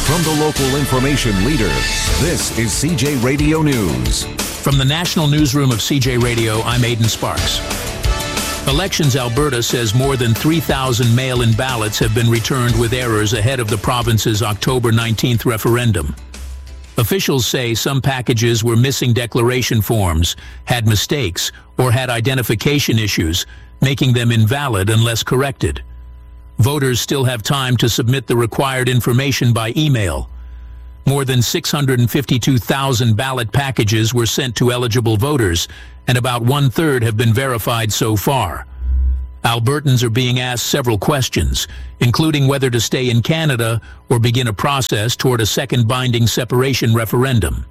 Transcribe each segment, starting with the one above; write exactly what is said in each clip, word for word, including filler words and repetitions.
From the local information leader, this is C J Radio News. From the National Newsroom of C J Radio, I'm Aidan Sparks. Elections Alberta says more than three thousand mail-in ballots have been returned with errors ahead of the province's October nineteenth referendum. Officials say some packages were missing declaration forms, had mistakes, or had identification issues, making them invalid unless corrected. Voters still have time to submit the required information by email. More than six hundred fifty-two thousand ballot packages were sent to eligible voters, and about one-third have been verified so far. Albertans are being asked several questions, including whether to stay in Canada or begin a process toward a second binding separation referendum.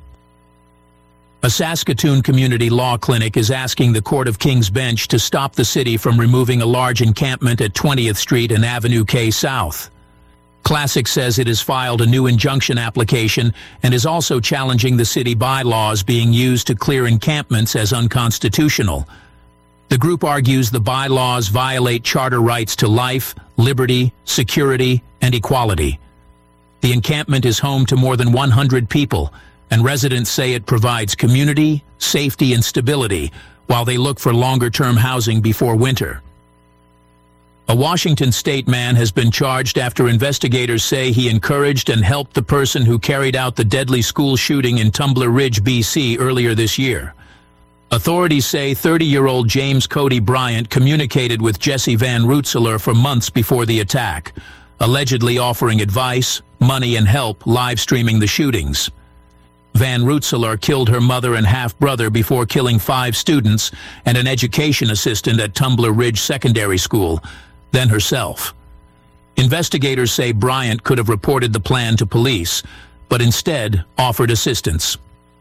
A Saskatoon community law clinic is asking the Court of King's Bench to stop the city from removing a large encampment at twentieth Street and Avenue K South. Classic says it has filed a new injunction application and is also challenging the city bylaws being used to clear encampments as unconstitutional. The group argues the bylaws violate charter rights to life, liberty, security, and equality. The encampment is home to more than one hundred people, and residents say it provides community, safety, and stability while they look for longer-term housing before winter. A Washington state man has been charged after investigators say he encouraged and helped the person who carried out the deadly school shooting in Tumbler Ridge, B C earlier this year. Authorities say thirty-year-old James Cody Bryant communicated with Jesse Van Rootselaar for months before the attack, allegedly offering advice, money, and help live streaming the shootings. Van Rootselaar killed her mother and half-brother before killing five students and an education assistant at Tumbler Ridge Secondary School, then herself. Investigators say Bryant could have reported the plan to police, but instead offered assistance.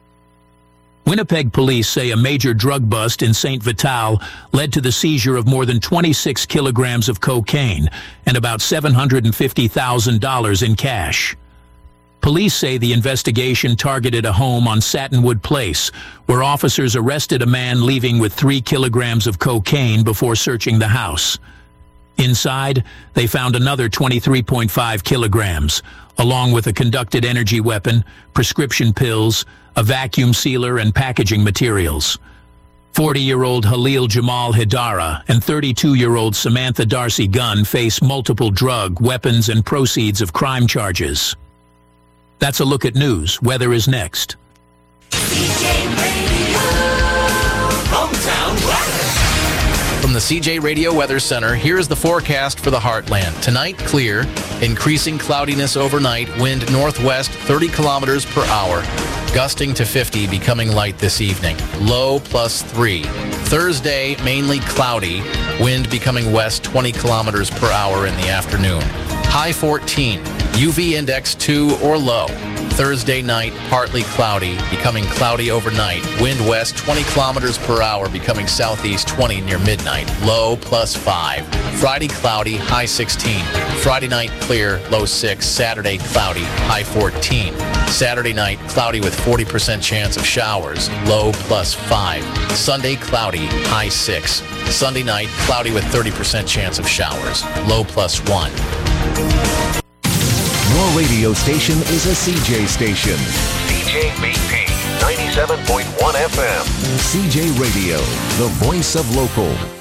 Winnipeg police say a major drug bust in Saint Vital led to the seizure of more than twenty-six kilograms of cocaine and about seven hundred fifty thousand dollars in cash. Police say the investigation targeted a home on Satinwood Place, where officers arrested a man leaving with three kilograms of cocaine before searching the house. Inside, they found another twenty-three point five kilograms, along with a conducted energy weapon, prescription pills, a vacuum sealer, and packaging materials. forty-year-old Halil Jamal Hidara and thirty-two-year-old Samantha Darcy Gunn face multiple drug, weapons, and proceeds of crime charges. That's a look at news. Weather is next. C J Radio, hometown weather. From the C J Radio Weather Center, here's the forecast for the Heartland. Tonight, clear. Increasing cloudiness overnight. Wind northwest thirty kilometers per hour. Gusting to fifty, becoming light this evening. Low plus three. Thursday, mainly cloudy. Wind becoming west twenty kilometers per hour in the afternoon. High fourteen. U V index two or low. Thursday night, partly cloudy, becoming cloudy overnight. Wind west twenty kilometers per hour, becoming southeast twenty near midnight. Low plus five. Friday cloudy, high sixteen. Friday night clear, low six. Saturday cloudy, high fourteen. Saturday night cloudy with forty percent chance of showers, low plus five. Sunday cloudy, high six. Sunday night cloudy with thirty percent chance of showers, low plus one. Your radio station is a C J station. C J B P ninety-seven point one F M. C J Radio, the voice of local.